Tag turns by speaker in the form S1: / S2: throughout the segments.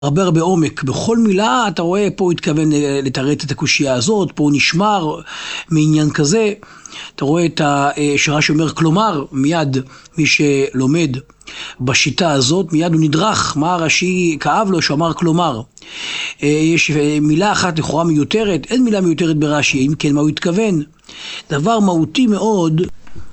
S1: הרבה עומק. בכל מילה אתה רואה, פה הוא התכוון לתרץ את הקושייה הזאת, פה הוא נשמר מעניין כזה. אתה רואה את שרש"י אומר כלומר, מיד מי שלומד בשיטה הזאת, מיד הוא נדרך, מה רש"י כאב לו שאמר כלומר. יש מילה אחת לכאורה מיותרת, אין מילה מיותרת ברש"י, אם כן מה הוא התכוון? דבר מהותי מאוד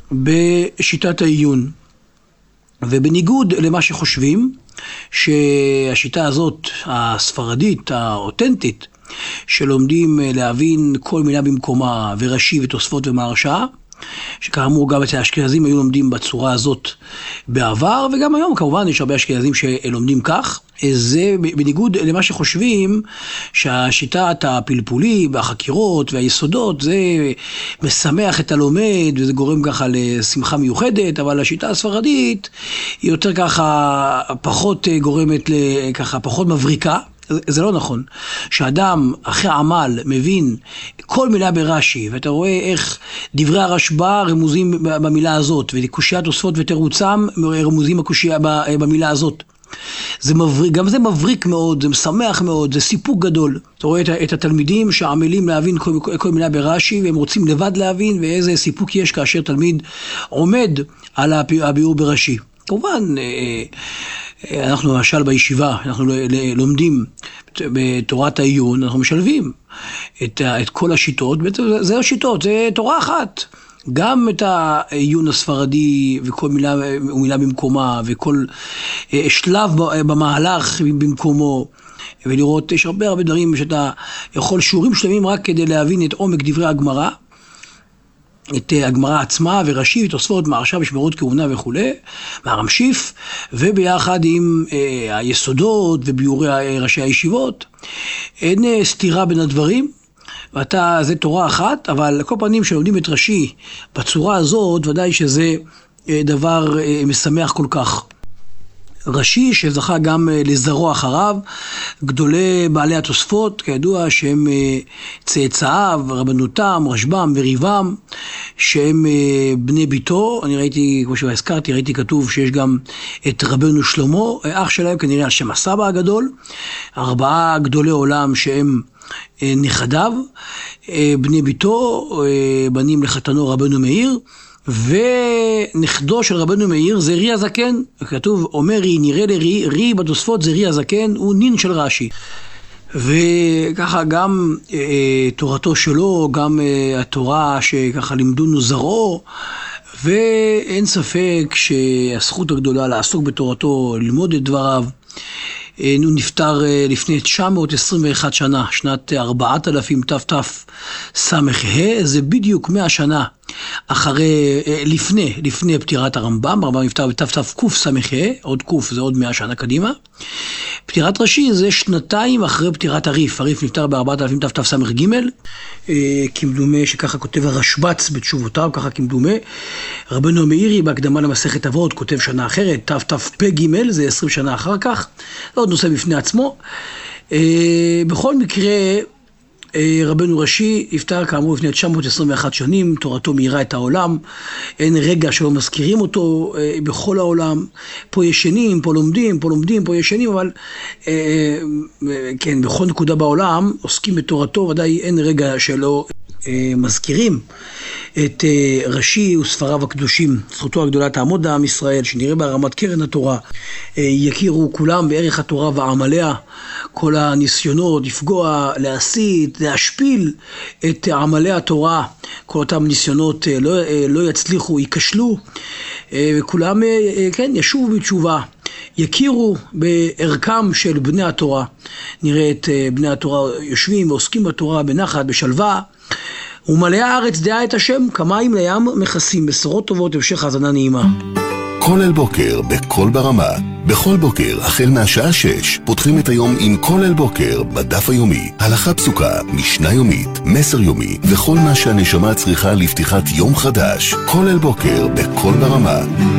S1: בשיטת העיון. ובניגוד למה שחושבים, שהשיטה הזאת, הספרדית, האותנטית, שלומדים להבין כל מילה במקומה, ורש"י ותוספות ומהרש"א, שכאמור גם את האשכנזים היו לומדים בצורה הזאת בעבר, וגם היום כמובן יש הרבה אשכנזים שלומדים כך. זה בניגוד למה שחושבים שהשיטת הפלפולי והחקירות והיסודות זה משמח את הלומד וזה גורם ככה לשמחה מיוחדת, אבל השיטה הספרדית היא יותר ככה פחות גורמת לככה פחות מבריקה. זה לא נכון. שאדם אחרי עמל מבין כל מילה ברש"י, ואתה רואה איך דברי הרשב"א רמוזים במילה הזאת, וקושיית תוספות ותירוצם רמוזים במילה הזאת. זה מבריק, גם זה מבריק מאוד, זה משמח מאוד, זה סיפוק גדול. אתה רואה את התלמידים שעמלים להבין כל מילה ברש"י, והם רוצים לבד להבין, ואיזה סיפוק יש כאשר תלמיד עומד על הביאור ברש"י. כמובן, אנחנו למשל בישיבה, אנחנו לומדים בתורת העיון, אנחנו משלבים את כל השיטות, זה השיטות, זה תורה אחת. גם את העיון הספרדי וכל מילה במקומה וכל שלב במהלך במקומו, ולראות, יש הרבה דברים שאתה יכול שיעורים שלמים רק כדי להבין את עומק דברי הגמרא, את הגמרא עצמה ורש"י ותוספות מהרש"א ושמרות כהונה וכו', מהרמשיף, וביחד עם היסודות וביאורי ראשי הישיבות. אין סתירה בין הדברים, זה תורה אחת, אבל לכל פנים שלומדים את רש"י בצורה הזאת, ודאי שזה דבר משמח כל כך. רש"י שזכה גם לזרוע אחריו, גדולי בעלי התוספות, כידוע שהם צאצאיו, רבנותם, רשב"ם וריבם, שהם בני ביתו. אני ראיתי, כמו שהזכרתי, ראיתי כתוב שיש גם את רבנו שלמה, אח שלהם כנראה על שם הסבא הגדול, 4 גדולי עולם שהם נכדיו, בני ביתו, בנים לחתנו רבנו מאיר, ונכדו של רבנו מאיר זה רי הזקן. כתוב אומר רי, נראה רי בתוספות זה רי הזקן, הוא נין של רש"י. וככה גם תורתו שלו, גם התורה שככה לימדונו זרעו, ואין ספק שהזכות הגדולה לעסוק בתורתו, ללמוד את דבריו. הוא נפטר לפני 921 שנה, שנת 4000 תתס"ה, זה בדיוק 100 שנה לפני פטירת הרמב"ם. הרמב"ם נפטר בתתקס"ה, עוד קוף זה עוד 100 שנה קדימה. פטירת רש"י זה 2 אחרי פטירת הריף. הריף נפטר ב4000 תתס"ג, כמדומה שככה כותב הרשב"ץ בתשובותיו, ככה כמדומה. רבנו מאירי בהקדמה למסכת אבות כותב שנה אחרת, תתפ"ג, זה 20 שנה אחר כך, זה עוד נושא בפני עצמו. בכל מקרה, רבנו רש"י נפטר כאמור לפני 921 שנים, תורתו מאירה את העולם, אין רגע שלא מזכירים אותו בכל העולם. פה ישנים, פה לומדים, פה ישנים, אבל כן, בכל נקודה בעולם עוסקים בתורתו, ודאי אין רגע שלא מזכירים את רש"י וספריו הקדושים. זכותו הגדולה תעמוד לעם ישראל, שנראה בהרמת קרן התורה, יכירו כולם בערך התורה ועמליה. כל הניסיונות לפגוע, להסית, להשפיל את עמלי התורה, כל אותם ניסיונות לא יצליחו, ייכשלו, וכולם כן ישובו בתשובה, יכירו בערכם של בני התורה. נראה את בני התורה יושבים ועוסקים בתורה בנחת, בשלווה. ומלא הארץ דעה את השם, כמים לים מכסים. בשורות טובות, המשך האזנה נעימה.
S2: כולל בוקר בכל ברמה. בכל בוקר, החל מהשעה 6, פותחים את היום עם כולל בוקר בדף היומי. הלכה פסוקה, משנה יומית, מסר יומי, וכל מה שהנשמה צריכה לפתיחת יום חדש. כולל בוקר בכל ברמה.